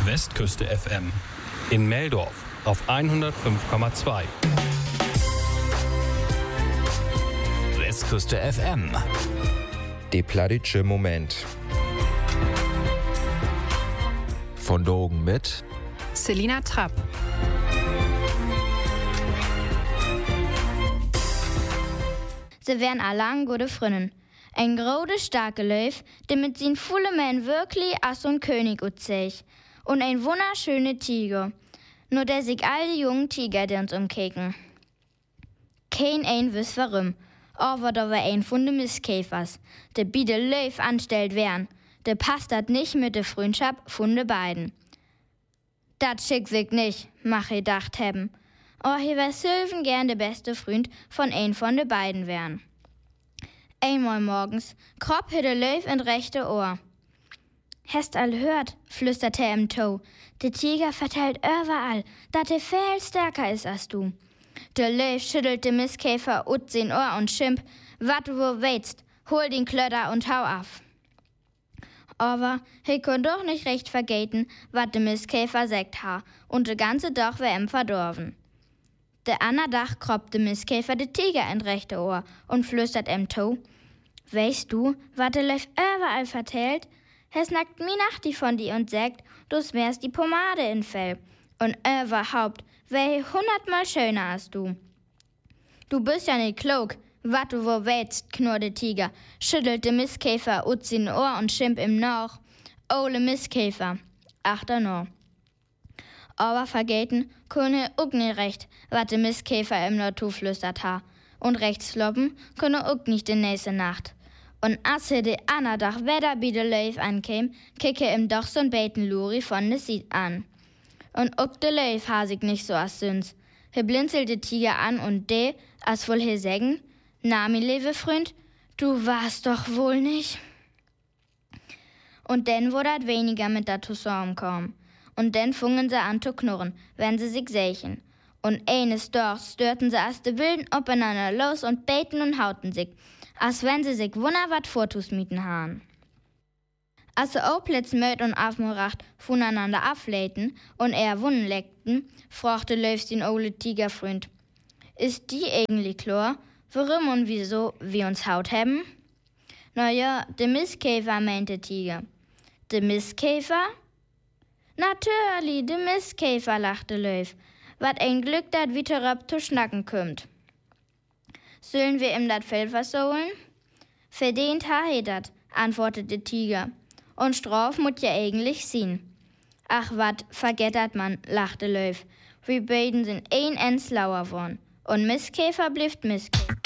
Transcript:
Westküste FM. In Meldorf auf 105,2. Westküste FM. Der plattitsche Moment. Von Dogen mit Selina Trapp. Sie wären allang gute Frünnen. Ein große, starke Löw, der mit sin volle Mann wirklich as ein König utzeich. Und ein wunderschöne Tiger. Nur der sich all die jungen Tiger uns umkeken. Kein ein wüs warum. Aber da war ein von de Mistkäfers, der bi de Löw anstellt wären. Der passt dat nicht mit de Freundschaft von de beiden. Dat schickt sich nicht, mach ich dacht hebben. Oh, hier wär Sylven gern der beste Freund von ein von de beiden wären. Einmal morgens kropp de Löw in rechte Ohr. Hast all hört, flüsterte er im Toe. Der Tiger verteilt überall, dat er viel stärker ist als du. Der Löw schüttelt de Mistkäfer ut sein Ohr und schimpft, wat du wo weißt, hol den Klötter und hau af. Aber he kon doch nicht recht vergeten, wat de Mistkäfer sagt ha, und de ganze Doch wär ihm verdorben. Der ander Dach kropp de Mistkäfer de Tiger in rechte Ohr und flüstert em Toe. Weißt du, wat de Löw überall vertellt? Er snackt mi nach die von die und sagt, du wärst die Pomade in Fell. Und überhaupt, wär 100-mal schöner als du. Du bist ja nicht klug, wat du wo weißt, knurrt der Tiger, schüttelt de Mistkäfer ut sin Ohr und schimp ihm noch. Ole Mistkäfer, achter noch. Aber vergeten könne uck nicht recht, wat de Mistkäfer im Natur flüstert ha. Und rechts sloppen könne uck nicht die nächste Nacht. Und als de ander Dach wieder bi de Löw ankäm, kicke ihm doch so'n beten Luri von de Sied an. Und uck de Löw ha sich nicht so as süns. He blinzelt de Tiger an und de, as wohl he sägen, na mi lewe Freund, du warst doch wohl nicht. Und denn wurde weniger mit dat zusammenkommen. Und denn fungen sie an zu knurren, wenn sie sich sächen. Und eines doch störten sie as de Wilden opeinander los und beten und hauten sich, als wenn sie sich wunderwat vortusmieten haben. Als sie auch plötzlich möd und aufmuracht voneinander ableiten und wunnen leckten, fragte Löw den ole Tigerfreund. Ist die eigentlich klar, warum und wieso wir uns haut haben? Na ja, de Mistkäfer, meinte Tiger. De Mistkäfer? Natürlich, de Mistkäfer, lachte Löw. Wat ein Glück, dat wieder ab zu schnacken kümmt. Sollen wir ihm dat Fell versohlen? Verdient ha he dat, antwortete Tiger. Und Straf mut ja eigentlich sien. Ach wat, vergettert man, lachte Löw. Wir beiden sind ein ens lauer worn. Und Mistkäfer blifft Mistkäfer.